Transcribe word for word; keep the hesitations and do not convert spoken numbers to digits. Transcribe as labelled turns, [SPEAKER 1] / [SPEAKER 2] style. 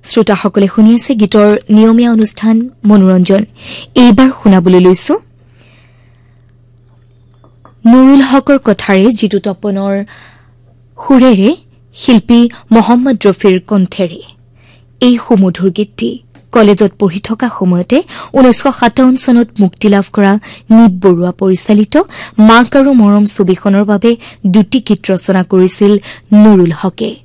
[SPEAKER 1] শ্ৰোতাসকলে শুনি আছে গীতৰ নিয়মীয়া অনুষ্ঠান মনোৰঞ্জন এইবাৰ শুনাবলৈ লৈছো নুৰুল হকৰ কথাৰে যিটো তপনৰ সুৰেৰে শিল্পী মোহাম্মদ ৰফিৰ কণ্ঠেৰে এই সুমধুৰ গীতটি কলেজত পঢ়ি থকা সময়তে ঊনৈশ সাতাৱন্ন চনত মুক্তি লাভ কৰা নিপ বৰুৱা পৰিচালিত মাক আৰু মৰম ছবিখনৰ বাবে দুটি গীত ৰচনা কৰিছিল নুৰুল হকে